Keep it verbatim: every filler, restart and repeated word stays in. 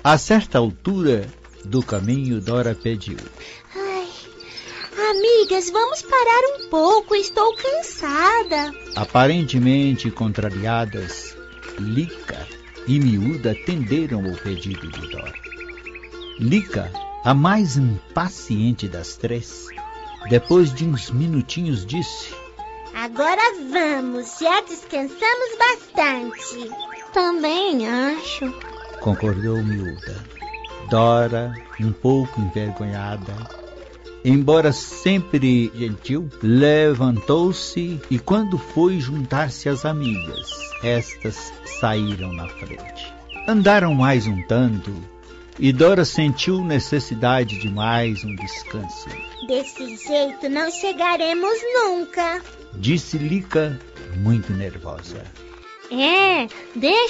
A certa altura do caminho, Dora pediu: Ai, amigas, vamos parar um pouco, estou cansada. Aparentemente contrariadas, Lica e Miúda atenderam ao pedido de Dora. Lica, a mais impaciente das três, depois de uns minutinhos disse: Agora vamos, já descansamos bastante. Também acho, concordou Miúda. Dora, um pouco envergonhada, embora sempre gentil, levantou-se e quando foi juntar-se às amigas, estas saíram na frente. Andaram mais um tanto e Dora sentiu necessidade de mais um descanso. Desse jeito não chegaremos nunca, disse Lica, muito nervosa. É, deixa